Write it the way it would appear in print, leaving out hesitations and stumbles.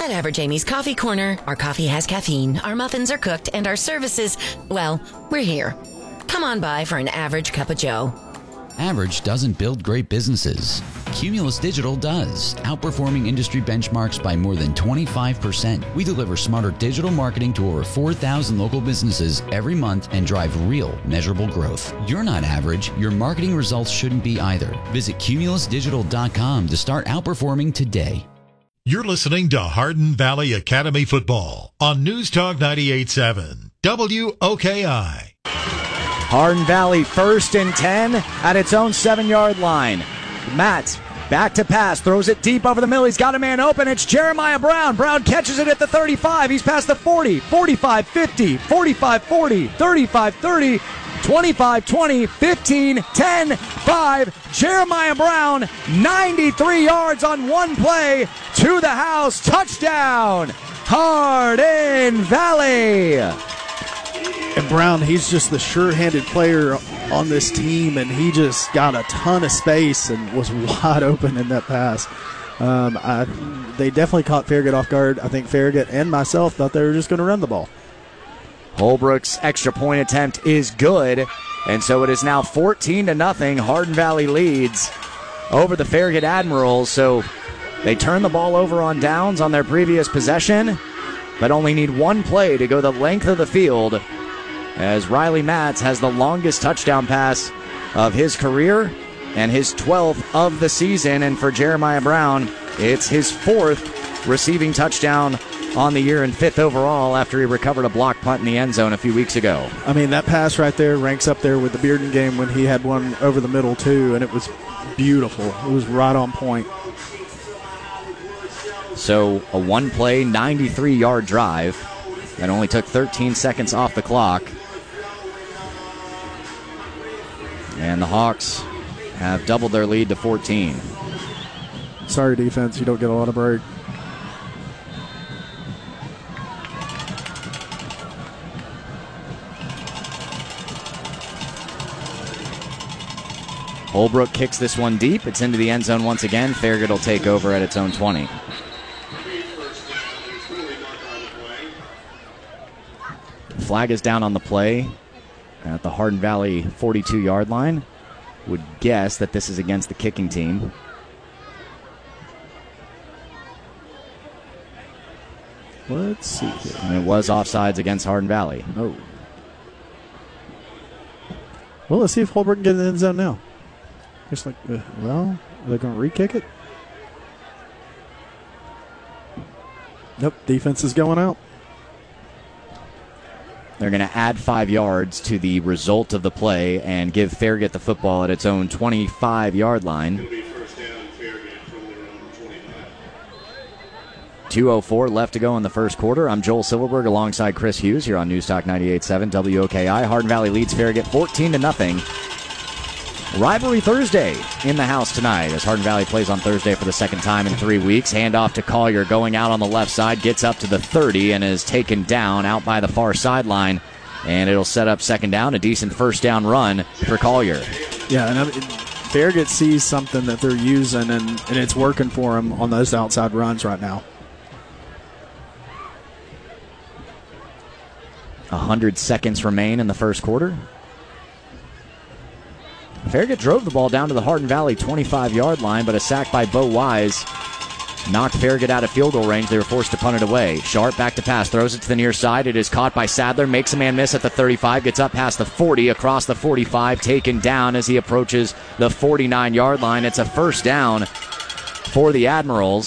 At Average Amy's Coffee Corner, our coffee has caffeine, our muffins are cooked, and our services, well, we're here. Come on by for an average cup of joe. Average doesn't build great businesses. Cumulus Digital does, outperforming industry benchmarks by more than 25%. We deliver smarter digital marketing to over 4,000 local businesses every month and drive real, measurable growth. You're not average. Your marketing results shouldn't be either. Visit cumulusdigital.com to start outperforming today. You're listening to Hardin Valley Academy Football on News Talk 98.7 WOKI. Hardin Valley 1st and 10 at its own 7-yard line. Matt back to pass, throws it deep over the middle. He's got a man open. It's Jeremiah Brown. Brown catches it at the 35. He's past the 40, 45, 50, 45, 40, 35, 30, 25, 20, 15, 10, 5. Jeremiah Brown, 93 yards on one play to the house. Touchdown, Hardin Valley. And Brown, he's just the sure-handed player on this team, and he just got a ton of space and was wide open in that pass. They definitely caught Farragut off guard. I think Farragut and myself thought they were just going to run the ball. Holbrook's extra point attempt is good, and so it is now 14-0. Hardin Valley leads over the Farragut Admirals, so they turn the ball over on downs on their previous possession, but only need one play to go the length of the field, as Riley Matz has the longest touchdown pass of his career and his 12th of the season. And for Jeremiah Brown, it's his 4th receiving touchdown on the year and 5th overall after he recovered a block punt in the end zone a few weeks ago. I mean, that pass right there ranks up there with the Bearden game when he had one over the middle too, and it was beautiful. It was right on point. So a one-play, 93-yard drive that only took 13 seconds off the clock. And the Hawks have doubled their lead to 14. Sorry, defense, you don't get a lot of break. Holbrook kicks this one deep. It's into the end zone once again. Farragut will take over at its own 20. Flag is down on the play at the Hardin Valley 42-yard line. Would guess that this is against the kicking team. Let's see here. And it was offsides against Hardin Valley. Oh. Well, let's see if Holbrook can get in the end zone now. Just like, are they going to re-kick it? Nope, defense is going out. They're going to add 5 yards to the result of the play and give Farragut the football at its own 25-yard line. 2:04 left to go in the first quarter. I'm Joel Silverberg alongside Chris Hughes here on News Talk 98.7 WOKI. Hardin Valley leads Farragut 14-0. Rivalry Thursday in the house tonight as Hardin Valley plays on Thursday for the second time in 3 weeks. Handoff to Collier going out on the left side, gets up to the 30 and is taken down out by the far sideline. And it'll set up second down, a decent first down run for Collier. Yeah, and Farragut sees something that they're using, and it's working for him on those outside runs right now. 100 seconds remain in the first quarter. Farragut drove the ball down to the Hardin Valley 25-yard line, but a sack by Bo Wise knocked Farragut out of field goal range. They were forced to punt it away. Sharp back to pass, throws it to the near side. It is caught by Sadler, makes a man miss at the 35, gets up past the 40, across the 45, taken down as he approaches the 49-yard line. It's a first down for the Admirals.